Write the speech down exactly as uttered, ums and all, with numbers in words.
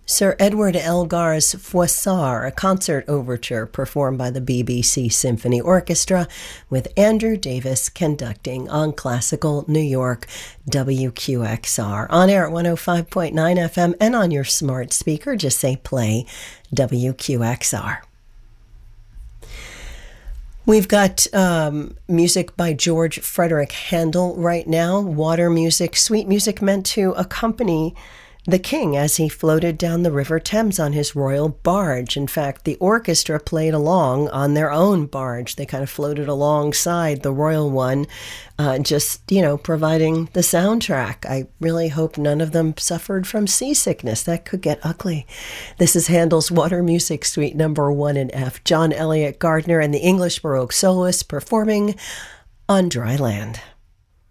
Sir Edward Elgar's Froissart, a concert overture performed by the B B C Symphony Orchestra with Andrew Davis conducting on Classical New York W Q X R. On air at one oh five point nine F M and on your smart speaker, just say play W Q X R. We've got um, music by George Frederick Handel right now, water music, sweet music meant to accompany the king as he floated down the River Thames on his royal barge. In fact, the orchestra played along on their own barge. They kind of floated alongside the royal one, uh, just, you know, providing the soundtrack. I really hope none of them suffered from seasickness. That could get ugly. This is Handel's Water Music Suite number one in F. John Elliott Gardner and the English Baroque soloists performing on Dry Land.